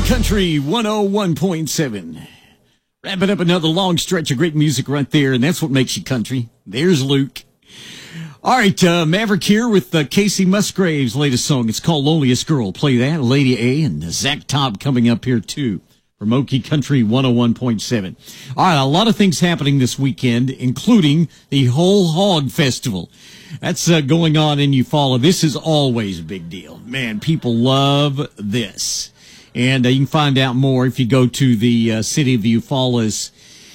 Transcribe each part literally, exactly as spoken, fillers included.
Country one oh one point seven. Wrapping up another long stretch of great music right there, and that's what makes you country. There's Luke. All right, uh, Maverick here with uh, Casey Musgrave's latest song. It's called Loneliest Girl. Play that. Lady A and Zach Tobb coming up here, too, from Okie Country one oh one point seven. All right, a lot of things happening this weekend, including the Whole Hog Festival. That's uh, going on in Eufaula. This is always a big deal. Man, people love this. And uh, you can find out more if you go to the uh, City of Eufaula's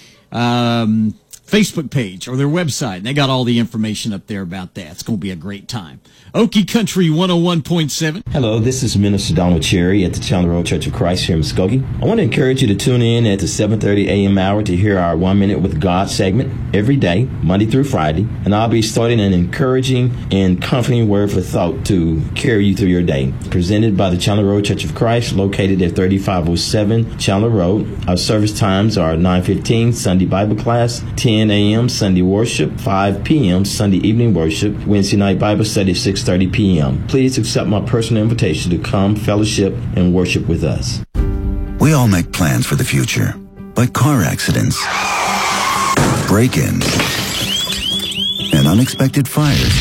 um, Facebook page or their website. They got all the information up there about that. It's going to be a great time. Okie Country one oh one point seven. Hello, this is Minister Donald Cherry at the Chandler Road Church of Christ here in Muskogee. I want to encourage you to tune in at the seven thirty a.m. hour to hear our One Minute with God segment every day, Monday through Friday. And I'll be starting an encouraging and comforting word for thought to carry you through your day. Presented by the Chandler Road Church of Christ, located at thirty-five oh seven Chandler Road. Our service times are nine fifteen Sunday Bible class, ten a.m. Sunday worship, five p.m. Sunday evening worship, Wednesday night Bible study, six thirty p.m. Please accept my personal invitation to come fellowship and worship with us. We all make plans for the future, but car accidents, break-ins, and unexpected fires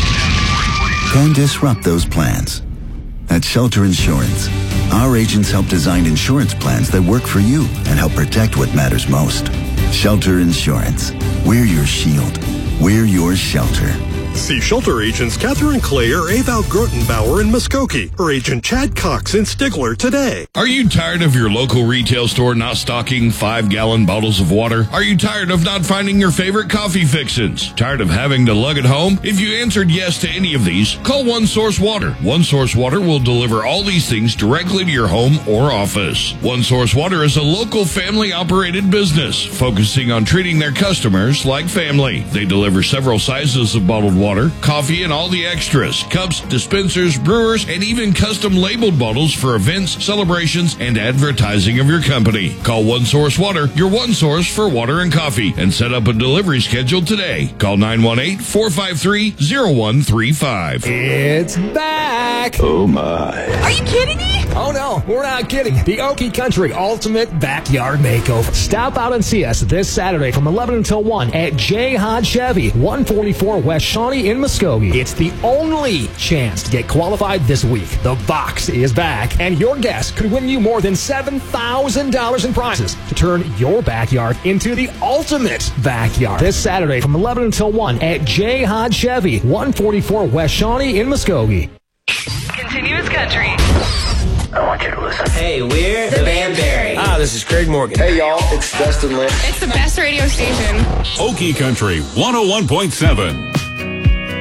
can disrupt those plans. At Shelter Insurance, our agents help design insurance plans that work for you and help protect what matters most. Shelter Insurance. We're your shield. We're your shelter. See Shelter Agents Catherine Clay or Eval Grotenbauer in Muskogee, or Agent Chad Cox in Stigler today. Are you tired of your local retail store not stocking five-gallon bottles of water? Are you tired of not finding your favorite coffee fixins? Tired of having to lug it home? If you answered yes to any of these, call One Source Water. One Source Water will deliver all these things directly to your home or office. One Source Water is a local family-operated business focusing on treating their customers like family. They deliver several sizes of bottled water. Water, coffee, and all the extras, cups, dispensers, brewers, and even custom labeled bottles for events, celebrations, and advertising of your company. Call One Source Water, your one source for water and coffee, and set up a delivery schedule today. Call nine one eight, four five three, zero one three five. It's back! Oh my. Are you kidding me? Oh no, we're not kidding. The Okie Country Ultimate Backyard Makeover. Stop out and see us this Saturday from eleven until one at J. Hodge Chevy, one forty-four West Shawnee in Muskogee. It's the only chance to get qualified this week. The box is back, and your guest could win you more than seven thousand dollars in prizes to turn your backyard into the ultimate backyard. This Saturday from eleven until one at J. Hodge Chevy, one forty-four West Shawnee in Muskogee. Continuous Country. I want you to listen. Hey, we're the Van Berry. Ah, this is Craig Morgan. Hey, y'all, it's Dustin Lynch. It's the best radio station. Okie Country one oh one point seven.